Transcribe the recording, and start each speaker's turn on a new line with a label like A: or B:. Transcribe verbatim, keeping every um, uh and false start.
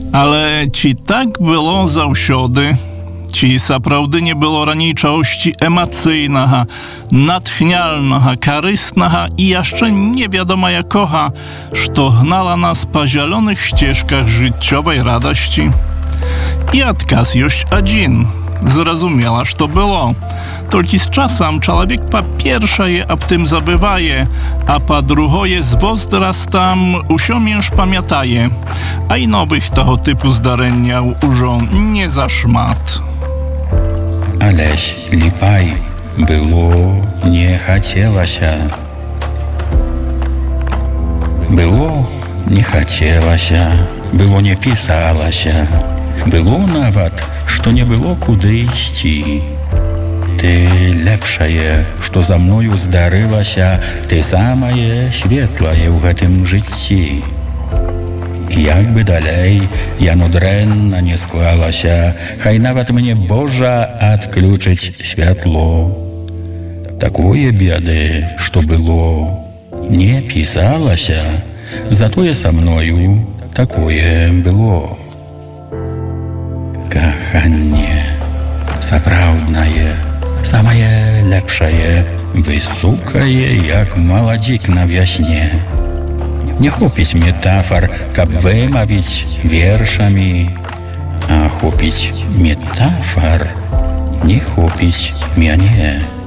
A: Але ці так было заўсёды? Ці сапраўды не было раней чагосьці эмацыйнага, натхняльнага, карыснага і яшчэ невядома якога, што гнала нас па зялёных сцежках жыццёвай радасці? І адказ ёсць адзін. Зразумела, што было. Толькі з часам чалавек па-першае аб тым забывае, а па-другое з возрастам усё менш памятае. А і новых таго тыпу здарэнняў ужо не зашмат.
B: Алесь ліпай, было не хацелася. Было не хацелася, было не пісалася. Было нават, што не было куды ісці. Ты лепшае, што за мною здарылася, ты самае светлае ў гэтым жыцці. Як бы далей яно дрэнна не склалася, хай нават мне Божа адключыць святло. Такое беды, што было, не пісалася, затое са мною такое было. Каханне сапраўднае, самае лепшае, высокае, як маладзік на вясне. Не хопіць метафор, каб вымавіць вершамі, а хопіць метафор, не хопіць мяне.